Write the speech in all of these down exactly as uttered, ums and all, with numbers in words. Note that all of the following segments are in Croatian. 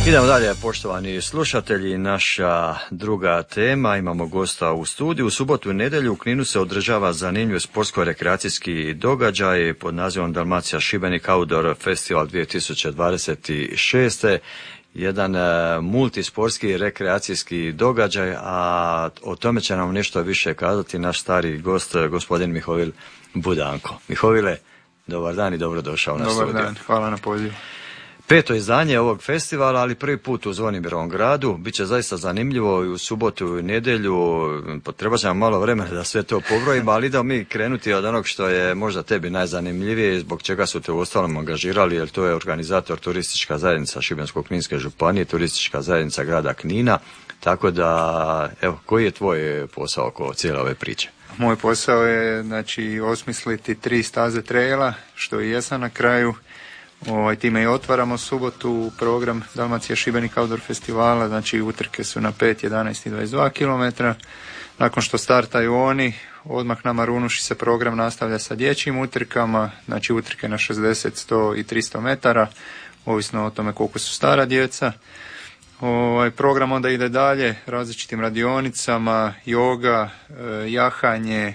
Idemo dalje, poštovani slušatelji, naša druga tema, imamo gosta u studiju. U subotu i nedjelju u Kninu se održava zanimljiv sportsko-rekreacijski događaj pod nazivom Dalmacija Šibenik Outdoor Festival dvije tisuće dvadeset šest. Jedan multisportski rekreacijski događaj, a o tome će nam nešto više kazati naš stari gost, gospodin Mihovil Budanko. Mihovile, dobar dan i dobrodošao na studiju. Dobar dan, hvala na pozivu. Peto izdanje ovog festivala, ali prvi put u Zvonimirovom gradu. Biće zaista zanimljivo i u subotu i nedjelju. Treba će nam malo vremena da sve to pobrojimo, ali idemo mi krenuti od onog što je možda tebi najzanimljivije, zbog čega su te u ostalom angažirali, jer to je organizator Turistička zajednica Šibensko-kninske županije, Turistička zajednica grada Knina. Tako da, evo, koji je tvoj posao oko cijele ove priče? Moj posao je, znači, osmisliti tri staze traila, što i jesam na kraju. Ovaj, time i otvaramo subotu program Dalmacija Šibenik Outdoor Festivala, znači utrke su na pet, jedanaest i dvadeset dva kilometra. Nakon što startaju oni, odmah na Marunuši se program nastavlja sa dječjim utrkama, znači utrke na šezdeset, sto i tristo metara, ovisno o tome koliko su stara djeca. Ovaj, program onda ide dalje različitim radionicama, joga, jahanje,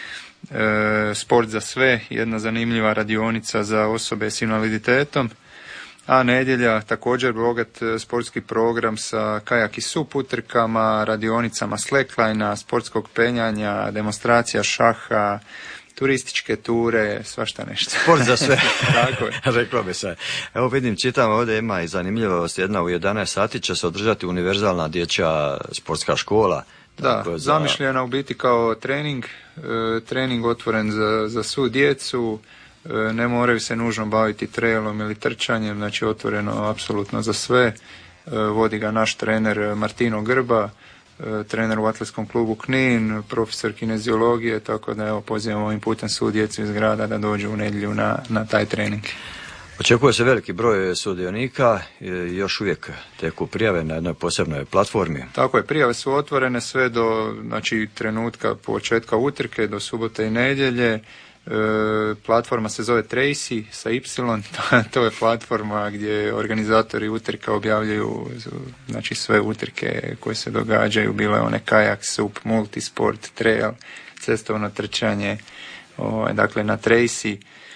E, sport za sve, jedna zanimljiva radionica za osobe s invaliditetom, a nedjelja također bogat sportski program sa kajak i sup utrkama, radionicama slacklinea, sportskog penjanja, demonstracija šaha, turističke ture, svašta nešto. Sport za sve. Tako je. Reklo bi se. Evo vidim, čitam ovdje, ima i zanimljivost, jedna u jedanaest sati će se održati univerzalna dječja sportska škola. Da, za... zamišljena u biti kao trening, e, trening otvoren za, za svu djecu, e, ne moraju se nužno baviti trailom ili trčanjem, znači otvoreno apsolutno za sve. E, vodi ga naš trener Martino Grba, e, trener u atletskom klubu Knin, profesor kineziologije, tako da evo pozivam ovim putem svu djecu iz grada da dođu u nedjelju na, na taj trening. Očekuje se veliki broj sudionika, još uvijek teku prijave na jednoj posebnoj platformi. Tako je, prijave su otvorene sve do, znači, trenutka početka utrke, do subote i nedjelje. E, platforma se zove Tracy sa Y, to je platforma gdje organizatori utrka objavljaju, znači, sve utrke koje se događaju, bile one kajak, sup, multisport, trail, cestovno trčanje, o, dakle na Tracy.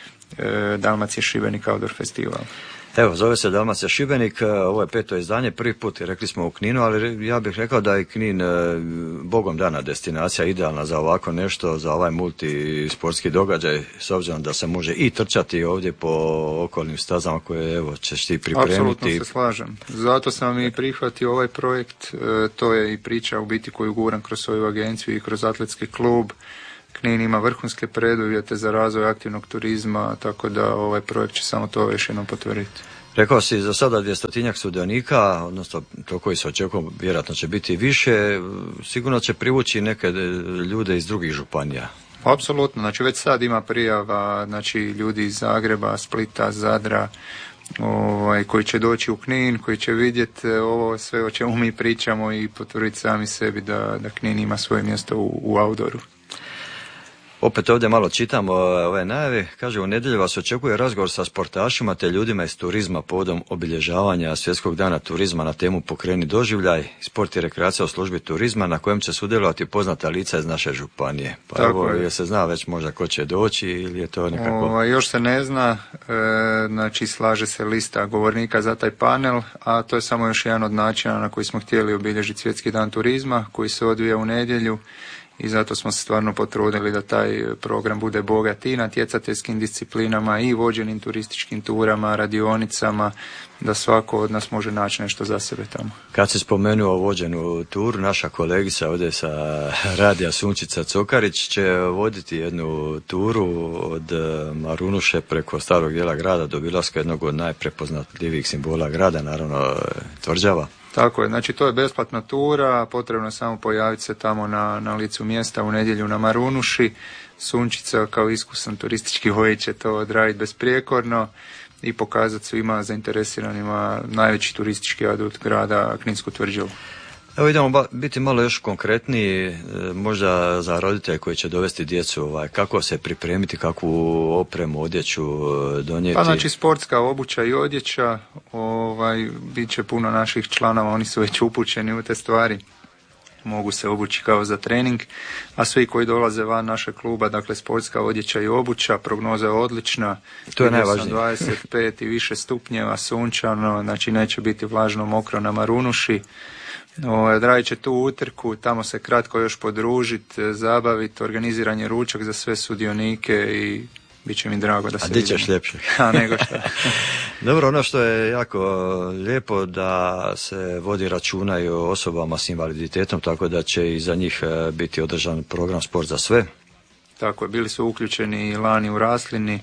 Dalmacija Šibenik Outdoor Festival. Evo, zove se Dalmacija Šibenik, ovo je peto izdanje, prvi put, rekli smo u Kninu, ali ja bih rekao da je Knin bogom dana destinacija, idealna za ovako nešto, za ovaj multisportski događaj, s obzirom da se može i trčati ovdje po okolnim stazama koje, evo, ćeš ti pripremiti. Apsolutno se slažem. Zato sam i prihvatio ovaj projekt, to je i priča u biti koju guram kroz svoju agenciju i kroz atletski klub. Knin ima vrhunske preduvjete za razvoj aktivnog turizma, tako da ovaj projekt će samo to još jednom potvrditi. Rekao si za sada dvjestotinjak sudionika, odnosno to koji se očekuje, vjerojatno će biti više, sigurno će privući neke ljude iz drugih županija. Apsolutno, znači već sad ima prijava, znači ljudi iz Zagreba, Splita, Zadra, ovaj, koji će doći u Knin, koji će vidjeti ovo sve o čemu mi pričamo i potvrditi sami sebi da, da Knin ima svoje mjesto u, u outdooru. Opet ovdje malo čitamo ove najave, kaže u nedjelju vas očekuje razgovor sa sportašima te ljudima iz turizma povodom obilježavanja Svjetskog dana turizma na temu Pokreni doživljaj, sport i rekreacija u službi turizma na kojem će sudjelovati poznata lica iz naše županije. Pa tako evo, je se zna već možda ko će doći ili je to nekako... O, još se ne zna, e, znači slaže se lista govornika za taj panel, a to je samo još jedan od načina na koji smo htjeli obilježiti Svjetski dan turizma koji se odvija u nedjelju. I zato smo se stvarno potrudili da taj program bude bogat i natjecateljskim disciplinama i vođenim turističkim turama, radionicama, da svako od nas može naći nešto za sebe tamo. Kad si spomenuo vođenu turu, naša kolegica ovdje sa radija Sunčica Cokarić će voditi jednu turu od Marunuše preko starog dijela grada do Bilaska, jednog od najprepoznatljivijih simbola grada, naravno Tvrđava. Tako je, znači to je besplatna tura, potrebno je samo pojaviti se tamo na, na licu mjesta u nedjelju na Marunuši. Sunčica kao iskusan turistički vodič će to odraditi besprijekorno i pokazati svima zainteresiranima najveći turistički adut grada Kninsku tvrđavu. Evo idemo ba, biti malo još konkretniji, e, možda za roditelje koji će dovesti djecu, ovaj, kako se pripremiti, kakvu opremu, odjeću donijeti. Pa znači sportska obuća i odjeća, ovaj, bit će puno naših članova, oni su već upućeni u te stvari. Mogu se obući kao za trening, a svi koji dolaze van našeg kluba, dakle sportska odjeća i obuća, prognoza je odlična. To je najvažnije. dvadeset pet i više stupnjeva, sunčano, znači neće biti vlažno, mokro na Marunuši. Odradit će tu utrku, tamo se kratko još podružiti, zabaviti, organiziran je ručak za sve sudionike i bit će mi drago da se vidimo. A di ćeš ljepše? A nego šta. Dobro, ono što je jako lijepo da se vodi računa i o osobama s invaliditetom, tako da će i za njih biti održan program Sport za sve. Tako je, bili su uključeni i lani u Raslini,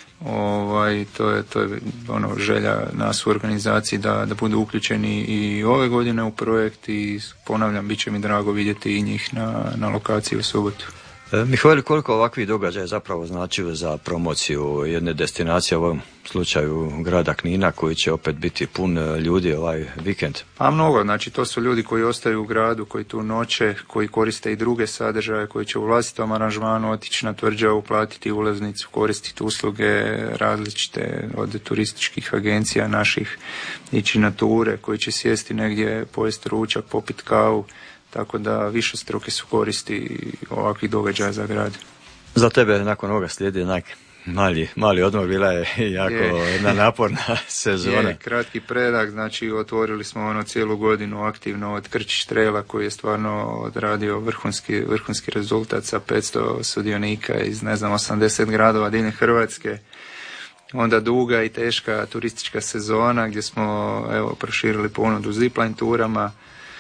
ovaj, to je, to je ono želja nas u organizaciji da, da budu uključeni i ove godine u projekt i ponavljam, bit će mi drago vidjeti i njih na, na lokaciji u subotu. E, Mihoveli, koliko ovakvih događaja zapravo znači za promociju jedne destinacije, u ovom slučaju grada Knina, koji će opet biti pun ljudi ovaj vikend? A mnogo, znači to su ljudi koji ostaju u gradu, koji tu noće, koji koriste i druge sadržaje, koji će u vlastitom aranžmanu otići na tvrđavu, platiti ulaznicu, koristiti usluge različite od turističkih agencija naših, ići na ture, koji će sjesti negdje, pojesti ručak, popiti kavu. Tako da više struke su koristi ovakvih događaja za grad. Za tebe nakon ovoga slijedi onak mali, mali odmor, bila je jako je. jedna naporna sezona. Je, kratki predah, znači otvorili smo ono cijelu godinu aktivno od Krčić Traila koji je stvarno odradio vrhunski, vrhunski rezultat sa petsto sudionika iz ne znam osamdeset gradova diljem Hrvatske. Onda duga i teška turistička sezona gdje smo evo proširili ponudu zipline turama.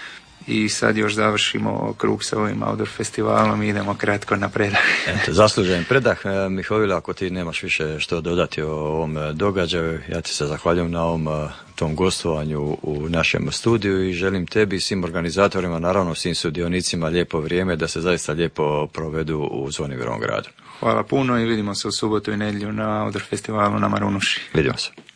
I sad još završimo krug sa ovim outdoor festivalom i idemo kratko na predah. Eto, zaslužen predah. Mihovila, ako ti nemaš više što dodati o ovom događaju, ja ti se zahvaljujem na ovom tom gostovanju u našem studiju i želim tebi i svim organizatorima, naravno svim sudionicima lijepo vrijeme da se zaista lijepo provedu u Zvonivirovom gradu. Hvala puno i vidimo se u subotu i nedjelju na outdoor festivalu na Marunuši. Vidimo se.